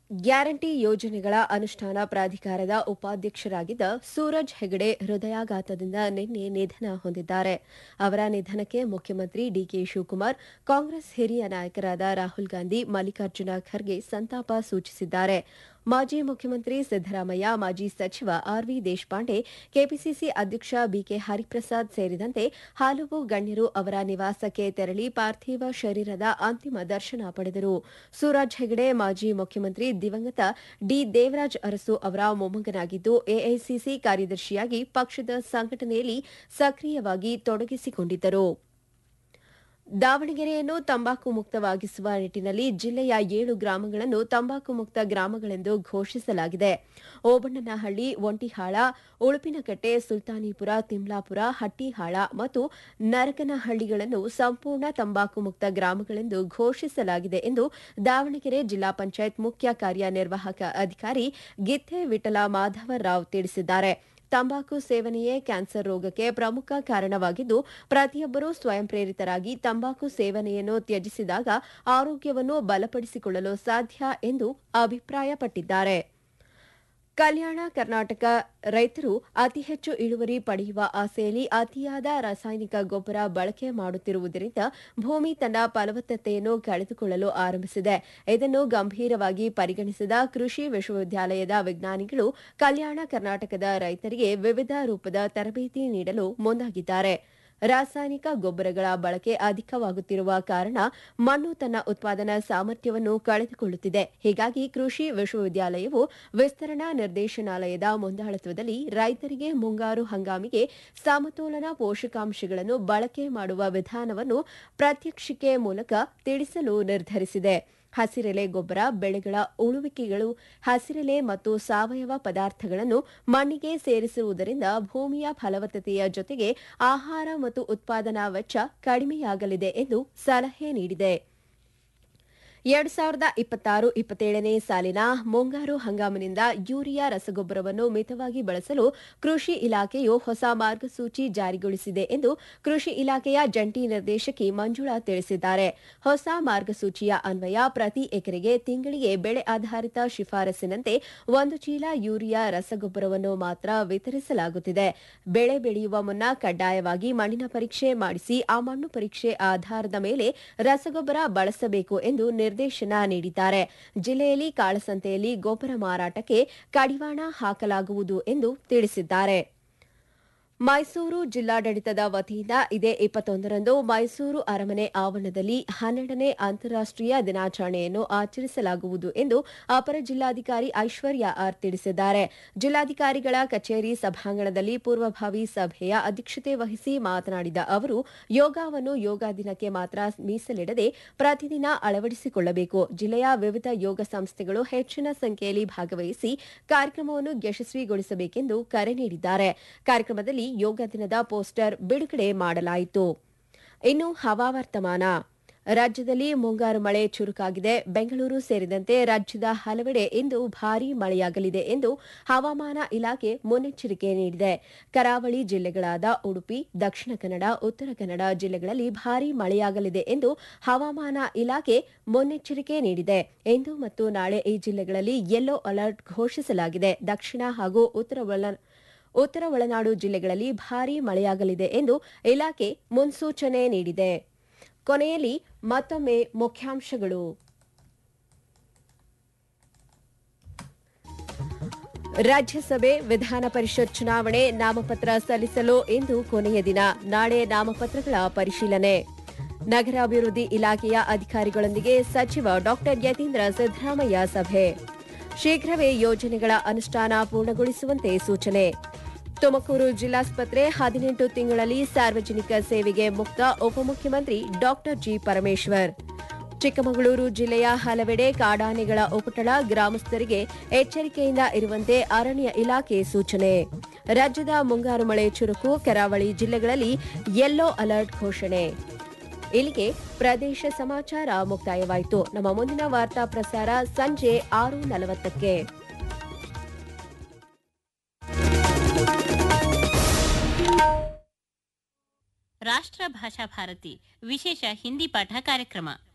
Guarantee ಯೋಜನೆಗಳ ಅನುಷ್ಠಾನ ಪ್ರಾಧಿಕಾರದ ಉಪಾಧ್ಯಕ್ಷರಾಗಿದ್ದ ಸೂರಜ್ ಹೆಗಡೆ ಹೃದಯಾಘಾತದಿಂದ ನಿನ್ನೆ ನಿಧನ ಹೊಂದಿದ್ದಾರೆ. ಅವರ ನಿಧನಕ್ಕೆ ಮುಖ್ಯಮಂತ್ರಿ ಡಿಕೆ ಶಿವಕುಮಾರ್, ಕಾಂಗ್ರೆಸ್ ಹಿರಿಯ ನಾಯಕರಾದ ರಾಹುಲ್ ಗಾಂಧಿ, ಮಲ್ಲಿಕಾರ್ಜುನ ಖರ್ಗೆ ಸಂತಾಪ ಸೂಚಿಸಿದ್ದಾರೆ. ಮಾಜಿ ಮುಖ್ಯಮಂತ್ರಿ ಸಿದ್ದರಾಮಯ್ಯ, ಮಾಜಿ ಸಚಿವ ಆರ್ವಿ ದೇಶಪಾಂಡೆ, ಕೆಪಿಸಿಸಿ ಅಧ್ಯಕ್ಷ ಬಿಕೆ ಹರಿಪ್ರಸಾದ್ ಸೇರಿದಂತೆ ಹಲವು ಗಣ್ಯರು ಅವರ ನಿವಾಸಕ್ಕೆ ತೆರಳಿ ಪಾರ್ಥಿವ ಶರೀರದ ಅಂತಿಮ ದರ್ಶನ ಪಡೆದರು. ಸೂರಜ್ ಹೆಗಡೆ ಮಾಜಿ ಮುಖ್ಯಮಂತ್ರಿ ದಿವಂಗತ ಡಿ ದೇವರಾಜ್ ಅರಸು ಅವರ ಮೊಮ್ಮಗನಾಗಿದ್ದು, ಎಐಸಿಸಿ ಕಾರ್ಯದರ್ಶಿಯಾಗಿ ಪಕ್ಷದ ಸಂಘಟನೆಯಲ್ಲಿ ಸಕ್ರಿಯವಾಗಿ ತೊಡಗಿಸಿಕೊಂಡಿದ್ದರು. ದಾವಣಗೆರೆಯನ್ನು ತಂಬಾಕು ಮುಕ್ತವಾಗಿಸುವ ನಿಟ್ಟಿನಲ್ಲಿ ಜಿಲ್ಲೆಯ 7 ಗ್ರಾಮಗಳನ್ನು ತಂಬಾಕು ಮುಕ್ತ ಗ್ರಾಮಗಳೆಂದು ಘೋಷಿಸಲಾಗಿದೆ. ಓಬಣ್ಣನಹಳ್ಳಿ, ಒಂಟಿಹಾಳ, ಉಳುಪಿನಕಟ್ಟೆ, ಸುಲ್ತಾನಿಪುರ, ತಿಮ್ಲಾಪುರ, ಹಟ್ಟಿಹಾಳ ಮತ್ತು ನರಕನಹಳ್ಳಿಗಳನ್ನು ಸಂಪೂರ್ಣ ತಂಬಾಕು ಮುಕ್ತ ಗ್ರಾಮಗಳೆಂದು ಘೋಷಿಸಲಾಗಿದೆ ಎಂದು ದಾವಣಗೆರೆ ಜಿಲ್ಲಾ ಪಂಚಾಯತ್ ಮುಖ್ಯ ಕಾರ್ಯನಿರ್ವಾಹಕ ಅಧಿಕಾರಿ ಗಿತ್ತೆ ವಿಠಲ ಮಾಧವರಾವ್ ತಿಳಿಸಿದ್ದಾರೆ. ತಂಬಾಕು ಸೇವನೆಯೇ ಕ್ಯಾನ್ಸರ್ ರೋಗಕ್ಕೆ ಪ್ರಮುಖ ಕಾರಣವಾಗಿದ್ದು, ಪ್ರತಿಯೊಬ್ಬರೂ ಸ್ವಯಂ ಪ್ರೇರಿತರಾಗಿ ತಂಬಾಕು ಸೇವನೆಯನ್ನು ತ್ಯಜಿಸಿದಾಗ ಆರೋಗ್ಯವನ್ನು ಬಲಪಡಿಸಿಕೊಳ್ಳಲು ಸಾಧ್ಯ ಎಂದು ಅಭಿಪ್ರಾಯಪಟ್ಟಿದ್ದಾರೆ. ಕಲ್ಯಾಣ ಕರ್ನಾಟಕ ರೈತರು ಅತಿ ಹೆಚ್ಚು ಇಳುವರಿ ಪಡೆಯುವ ಆಸೆಯಲ್ಲಿ ಅತಿಯಾದ ರಾಸಾಯನಿಕ ಗೊಬ್ಬರ ಬಳಕೆ ಮಾಡುತ್ತಿರುವುದರಿಂದ ಭೂಮಿ ತನ್ನ ಫಲವತ್ತತೆಯನ್ನು ಕಳೆದುಕೊಳ್ಳಲು ಆರಂಭಿಸಿದೆ. ಇದನ್ನು ಗಂಭೀರವಾಗಿ ಪರಿಗಣಿಸಿದ ಕೃಷಿ ವಿಶ್ವವಿದ್ಯಾಲಯದ ವಿಜ್ಞಾನಿಗಳು ಕಲ್ಯಾಣ ಕರ್ನಾಟಕದ ರೈತರಿಗೆ ವಿವಿಧ ರೂಪದ ತರಬೇತಿ ನೀಡಲು ಮುಂದಾಗಿದ್ದಾರೆ. ರಾಸಾಯನಿಕ ಗೊಬ್ಬರಗಳ ಬಳಕೆ ಅಧಿಕವಾಗುತ್ತಿರುವ ಕಾರಣ ಮಣ್ಣು ತನ್ನ ಉತ್ಪಾದನಾ ಸಾಮರ್ಥ್ಯವನ್ನು ಕಳೆದುಕೊಳ್ಳುತ್ತಿದೆ. ಹೀಗಾಗಿ ಕೃಷಿ ವಿಶ್ವವಿದ್ಯಾಲಯವು ವಿಸ್ತರಣಾ ನಿರ್ದೇಶನಾಲಯದ ಮುಂದಾಳತ್ವದಲ್ಲಿ ರೈತರಿಗೆ ಮುಂಗಾರು ಹಂಗಾಮಿಗೆ ಸಮತೋಲನ ಪೋಷಕಾಂಶಗಳನ್ನು ಬಳಕೆ ಮಾಡುವ ವಿಧಾನವನ್ನು ಪ್ರಾತ್ಯಕ್ಷಿಕೆ ಮೂಲಕ ತಿಳಿಸಲು ನಿರ್ಧರಿಸಿದೆ. ಹಸಿರೆಲೆ ಗೊಬ್ಬರ, ಬೆಳೆಗಳ ಉಳುವಿಕೆಗಳು, ಹಸಿರೆಲೆ ಮತ್ತು ಸಾವಯವ ಪದಾರ್ಥಗಳನ್ನು ಮಣ್ಣಿಗೆ ಸೇರಿಸುವುದರಿಂದ ಭೂಮಿಯ ಫಲವತ್ತತೆಯ ಜೊತೆಗೆ ಆಹಾರ ಮತ್ತು ಉತ್ಪಾದನಾ ವೆಚ್ಚ ಕಡಿಮೆಯಾಗಲಿದೆ ಎಂದು ಸಲಹೆ ನೀಡಿದೆ. 2026-27ನೇ ಸಾಲಿನ ಮುಂಗಾರು ಹಂಗಾಮಿನಿಂದ ಯೂರಿಯಾ ರಸಗೊಬ್ಬರವನ್ನು ಮಿತವಾಗಿ ಬಳಸಲು ಕೃಷಿ ಇಲಾಖೆಯು ಹೊಸ ಮಾರ್ಗಸೂಚಿ ಜಾರಿಗೊಳಿಸಿದೆ ಎಂದು ಕೃಷಿ ಇಲಾಖೆಯ ಜಂಟಿ ನಿರ್ದೇಶಕಿ ಮಂಜುಳಾ ತಿಳಿಸಿದ್ದಾರೆ. ಹೊಸ ಮಾರ್ಗಸೂಚಿಯ ಅನ್ವಯ ಪ್ರತಿ ಎಕರೆಗೆ ತಿಂಗಳಿಗೆ ಬೆಳೆ ಆಧಾರಿತ ಶಿಫಾರಸಿನಂತೆ 1 ಚೀಲ ಯೂರಿಯಾ ರಸಗೊಬ್ಬರವನ್ನು ಮಾತ್ರ ವಿತರಿಸಲಾಗುತ್ತಿದೆ. ಬೆಳೆ ಬೆಳೆಯುವ ಮುನ್ನ ಕಡ್ಡಾಯವಾಗಿ ಮಣ್ಣಿನ ಪರೀಕ್ಷೆ ಮಾಡಿಸಿ ಆ ಮಣ್ಣು ಪರೀಕ್ಷೆ ಆಧಾರದ ಮೇಲೆ ರಸಗೊಬ್ಬರ ಬಳಸಬೇಕು ಎಂದು ನಿರ್ದೇಶನ ನೀಡಿದ್ದಾರೆ. ಜಿಲ್ಲೆಯಲ್ಲಿ ಕಾಳಸಂತೆಯಲ್ಲಿ ಗೊಬ್ಬರ ಮಾರಾಟಕ್ಕೆ ಕಡಿವಾಣ ಹಾಕಲಾಗುವುದು ಎಂದು ತಿಳಿಸಿದ್ದಾರೆ. ಮೈಸೂರು ಜಿಲ್ಲಾಡಳಿತದ ವತಿಯಿಂದ ಇದೇ 21ರಂದು ಮೈಸೂರು ಅರಮನೆ ಆವರಣದಲ್ಲಿ 12ನೇ ಅಂತಾರಾಷ್ಟೀಯ ದಿನಾಚರಣೆಯನ್ನು ಆಚರಿಸಲಾಗುವುದು ಎಂದು ಅಪರ ಜಿಲ್ಲಾಧಿಕಾರಿ ಐಶ್ವರ್ಯ ಆರ್ ತಿಳಿಸಿದ್ದಾರೆ. ಜಿಲ್ಲಾಧಿಕಾರಿಗಳ ಕಚೇರಿ ಸಭಾಂಗಣದಲ್ಲಿ ಪೂರ್ವಭಾವಿ ಸಭೆಯ ಅಧ್ಯಕ್ಷತೆ ವಹಿಸಿ ಮಾತನಾಡಿದ ಅವರು, ಯೋಗವನ್ನು ಯೋಗ ದಿನಕ್ಕೆ ಮಾತ್ರ ಮೀಸಲಿಡದೆ ಪ್ರತಿದಿನ ಅಳವಡಿಸಿಕೊಳ್ಳಬೇಕು. ಜಿಲ್ಲೆಯ ವಿವಿಧ ಯೋಗ ಸಂಸ್ಥೆಗಳು ಹೆಚ್ಚಿನ ಸಂಖ್ಯೆಯಲ್ಲಿ ಭಾಗವಹಿಸಿ ಕಾರ್ಯಕ್ರಮವನ್ನು ಯಶಸ್ವಿಗೊಳಿಸಬೇಕೆಂದು ಕರೆ ನೀಡಿದ್ದಾರೆ. ಕಾರ್ಯಕ್ರಮದಲ್ಲಿ ಯೋಗ ದಿನದ ಪೋಸ್ಟರ್ ಬಿಡುಗಡೆ ಮಾಡಲಾಯಿತು. ಇನ್ನು ಹವಾವರ್ತಮಾನ. ರಾಜ್ಯದಲ್ಲಿ ಮುಂಗಾರು ಮಳೆ ಚುರುಕಾಗಿದೆ. ಬೆಂಗಳೂರು ಸೇರಿದಂತೆ ರಾಜ್ಯದ ಹಲವೆಡೆ ಇಂದು ಭಾರೀ ಮಳೆಯಾಗಲಿದೆ ಎಂದು ಹವಾಮಾನ ಇಲಾಖೆ ಮುನ್ನೆಚ್ಚರಿಕೆ ನೀಡಿದೆ. ಕರಾವಳಿ ಜಿಲ್ಲೆಗಳಾದ ಉಡುಪಿ, ದಕ್ಷಿಣ ಕನ್ನಡ, ಉತ್ತರ ಕನ್ನಡ ಜಿಲ್ಲೆಗಳಲ್ಲಿ ಭಾರೀ ಮಳೆಯಾಗಲಿದೆ ಎಂದು ಹವಾಮಾನ ಇಲಾಖೆ ಮುನ್ನೆಚ್ಚರಿಕೆ ನೀಡಿದೆ. ಇಂದು ಮತ್ತು ನಾಳೆ ಈ ಜಿಲ್ಲೆಗಳಲ್ಲಿ ಯೆಲ್ಲೋ ಅಲರ್ಟ್ ಘೋಷಿಸಲಾಗಿದೆ. ದಕ್ಷಿಣ ಹಾಗೂ ಉತ್ತರ ಒಳನಾಡು ಜಿಲ್ಲೆಗಳಲ್ಲಿ ಭಾರೀ ಮಳೆಯಾಗಲಿದೆ ಎಂದು ಇಲಾಖೆ ಮುನ್ಸೂಚನೆ ನೀಡಿದೆ. ಕೊನೆಯಲ್ಲಿ ಮತ್ತೊಮ್ಮೆ ಮುಖ್ಯಾಂಶಗಳು. ರಾಜ್ಯಸಭೆ, ವಿಧಾನ ಪರಿಷತ್ ಚುನಾವಣೆ ನಾಮಪತ್ರ ಸಲ್ಲಿಸಲು ಇಂದು ಕೊನೆಯ ದಿನ. ನಾಳೆ ನಾಮಪತ್ರಗಳ ಪರಿಶೀಲನೆ. ನಗರಾಭಿವೃದ್ಧಿ ಇಲಾಖೆಯ ಅಧಿಕಾರಿಗಳೊಂದಿಗೆ ಸಚಿವ ಡಾ ಯತೀಂದ್ರ ಸಿದ್ದರಾಮಯ್ಯ ಸಭೆ. ಶೀಘ್ರವೇ ಯೋಜನೆಗಳ ಅನುಷ್ಠಾನ ಪೂರ್ಣಗೊಳಿಸುವಂತೆ ಸೂಚನೆ. ತುಮಕೂರು ಜಿಲ್ಲಾಸ್ಪತ್ರೆ 18 ತಿಂಗಳಲ್ಲಿ ಸಾರ್ವಜನಿಕ ಸೇವೆಗೆ ಮುಕ್ತ, ಉಪಮುಖ್ಯಮಂತ್ರಿ ಡಾ ಜಿ ಪರಮೇಶ್ವರ್. ಚಿಕ್ಕಮಗಳೂರು ಜಿಲ್ಲೆಯ ಹಲವೆಡೆ ಕಾಡಾನೆಗಳ ಉಪಟಳ, ಗ್ರಾಮಸ್ಥರಿಗೆ ಎಚ್ಚರಿಕೆಯಿಂದ ಇರುವಂತೆ ಅರಣ್ಯ ಇಲಾಖೆ ಸೂಚನೆ. ರಾಜ್ಯದ ಮುಂಗಾರು ಮಳೆ ಚುರುಕು, ಕರಾವಳಿ ಜಿಲ್ಲೆಗಳಲ್ಲಿ ಯೆಲ್ಲೋ ಅಲರ್ಟ್ ಘೋಷಣೆ. ಇಲ್ಲಿಗೆ ಪ್ರದೇಶ ಸಮಾಚಾರ ಮುಕ್ತಾಯವಾಯಿತು. ನಮ್ಮ ಮುಂದಿನ ವಾರ್ತಾ ಪ್ರಸಾರ ಸಂಜೆ 6:40ಕ್ಕೆ. ರಾಷ್ಟ್ರ ಭಾಷಾ ಭಾರತಿ ವಿಶೇಷ ಹಿಂದಿ ಪಾಠ ಕಾರ್ಯಕ್ರಮ